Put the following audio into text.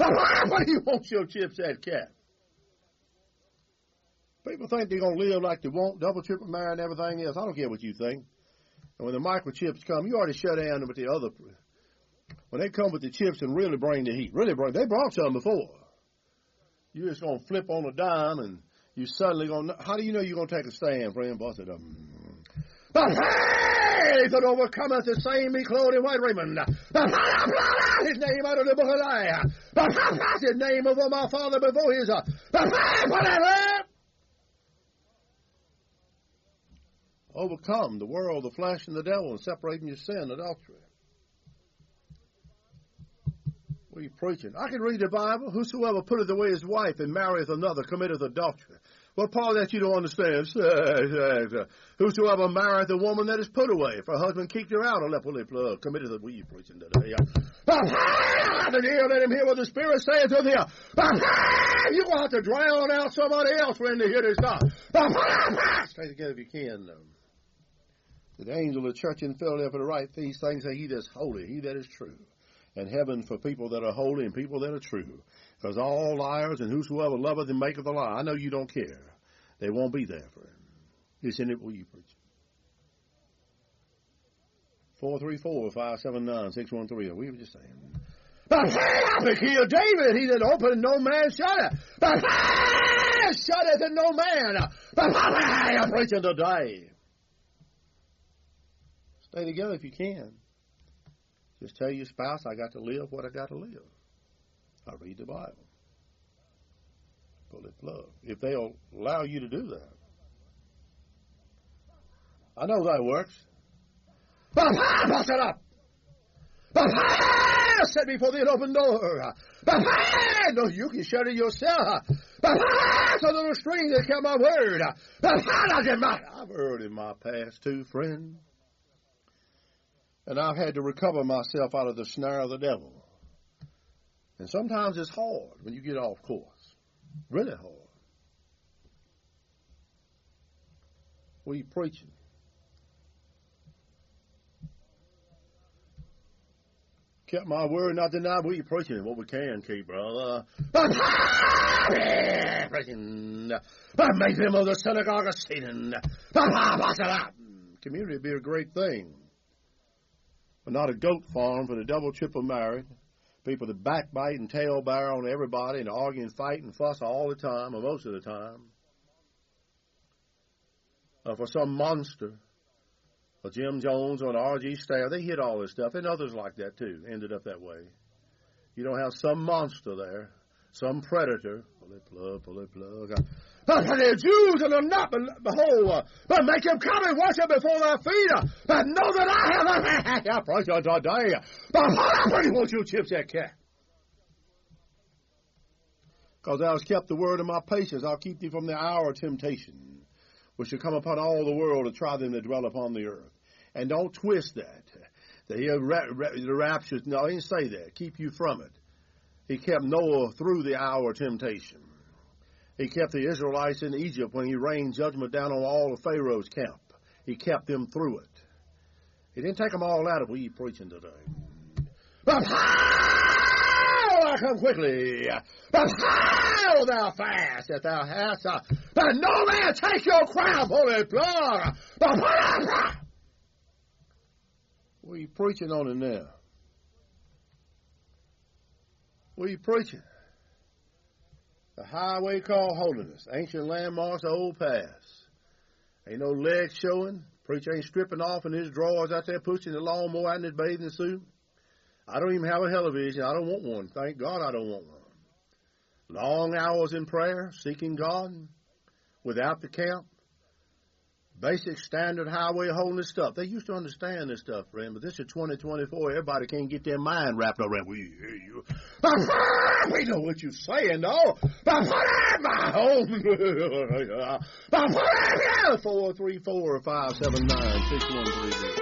What do you want your chips at, cat? People think they're going to live like they want, double, triple marry and everything else. I don't care what you think. And when the microchips come, you already shut down with the other. When they come with the chips and really bring the heat, they brought some before. You're just going to flip on a dime and you suddenly going to, how do you know you're going to take a stand, friend? Busted up. But hey, that overcometh the same he clothed in white raiment. His name out of the book of life. His name over my father before his. Overcome the world, the flesh, and the devil, and separating your sin, adultery. What are you preaching? I can read the Bible. Whosoever putteth away his wife and marrieth another committeth adultery. Well, Paul, that you don't understand. Whosoever marrieth a woman that is put away, if her husband kicked her out, committed the. What are you preaching today? Let him hear what the Spirit saith to thee. You're going to have to drown out somebody else when they hear this stuff. Stay together if you can. The angel of the church in Philadelphia to write these things, say, he that is holy, he that is true. And heaven for people that are holy and people that are true. Because all liars and whosoever loveth and maketh a lie. I know you don't care. They won't be there for him. Isn't it what you preach? 434-579-6130. We were just saying. But here David, he that opened no man shutteth. Shutteth and no man. I'm preaching today. Stay together if you can. Just tell your spouse, I got to live what I got to live. I read the Bible. Pull it plug. If they'll allow you to do that. I know that works. Bust it up. Set before the open door. No, you can shut it yourself. It's a little string that kept my word. I've heard in my past too, friend. And I've had to recover myself out of the snare of the devil. And sometimes it's hard when you get off course. Really hard. What are you preaching? Kept my word, not denied. What are you preaching? What we can keep, brother. Preaching. Make them of the synagogue of Satan. Community would be a great thing. But not a goat farm for the double, triple married. People that backbite and tail bear on everybody and argue and fight and fuss all the time, or most of the time. For some monster, or Jim Jones or an R.G. Staff, they hit all this stuff. And others like that too, ended up that way. You don't have some monster there, some predator. Pull it plug. But the Jews and the not, behold, but make him come and worship before their feet, but know that I have a preacher today. But what do you want your chips, that cat? Because thou hast kept the word of my patience, I'll keep thee from the hour of temptation, which shall come upon all the world to try them that dwell upon the earth. And don't twist that. The rapture, no, he didn't say that. Keep you from it. He kept Noah through the hour of temptation. He kept the Israelites in Egypt when he rained judgment down on all of Pharaoh's camp. He kept them through it. He didn't take them all out of what you're preaching today. But how I come quickly, but how thou fast that thou hast, but no man take your crown, holy blood. What are you preaching on in there? What are you preaching? The highway called holiness. Ancient landmarks, old paths. Ain't no legs showing. Preacher ain't stripping off in his drawers out there pushing the lawnmower out in his bathing suit. I don't even have a television. I don't want one. Thank God I don't want one. Long hours in prayer, seeking God, without the camp. Basic standard highway holiness stuff. They used to understand this stuff, friend, but this is 2024. Everybody can't get their mind wrapped around. We hear you. We know what you're saying, though. But put in my home. 434-579-6130.